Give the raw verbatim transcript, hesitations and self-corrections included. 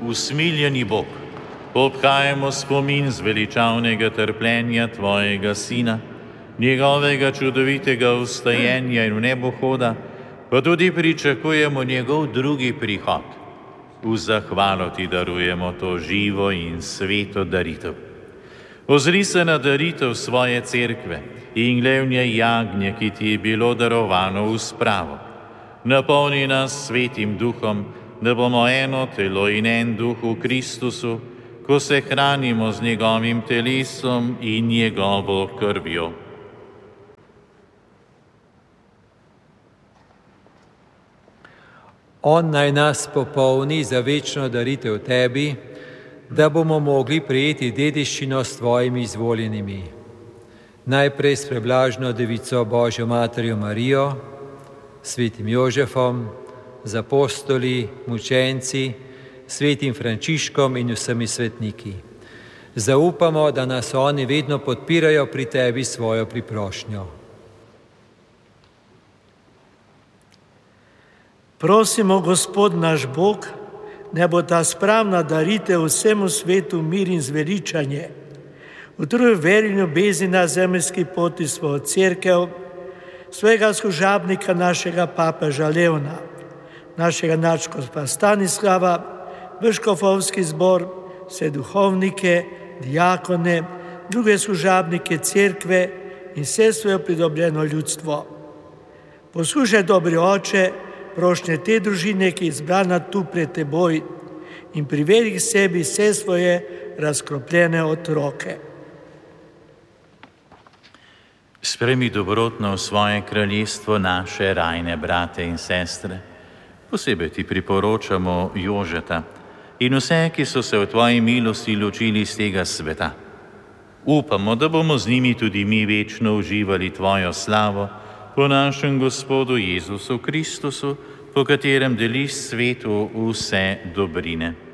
usmiljeni Bog, obhajamo spomin zveličavnega trpljenja Tvojega Sina, njegovega čudovitega vstajenja in vnebohoda, pa tudi pričakujemo njegov drugi prihod. V zahvalo Ti darujemo to živo in sveto daritev. Ozri se na daritev svoje cerkve in glevnje jagnje, ki Ti je bilo darovano v spravo. Napolni nas svetim duhom, da bomo eno telo in en duh v Kristusu, ko se hranimo z njegovim telesom in njegovo krvjo. On naj nas popolni za večno daritev Tebi, da bomo mogli prejeti dediščino s Tvojimi izvoljenimi. Najprej s preblažno Devico Božjo Materjo Marijo, svetim Jožefom, z apostoli, mučenci, svetim Frančiškom in vsemi svetniki. Zaupamo, da nas oni vedno podpirajo pri Tebi svojo priprošnjo. Prosimo, Gospod naš Bog, naj bo ta spravna daritev vsemu svetu mir in zveličanje. Utruj veri in ljubezni na zemeljski poti svojo cerkev, svojega služabnika, našega papeža Leona, našega nadškofa Stanislava, Biškofovski zbor, vse duhovnike, diakone, druge služabnike cerkve in vse svoje pridobljeno ljudstvo. Poslušaj, dobri Oče, prošnje te družine, ki je izbrana tu pred Teboj, in privedi k sebi vse svoje razkropljene otroke. Spremi dobrotno v svoje kraljestvo naše rajne brate in sestre. Posebej Ti priporočamo Jožeta in vse, ki so se v Tvoji milosti ločili iz tega sveta. Upamo, da bomo z njimi tudi mi večno uživali Tvojo slavo, po našem Gospodu Jezusu Kristusu, po katerem deliš svetu vse dobrine.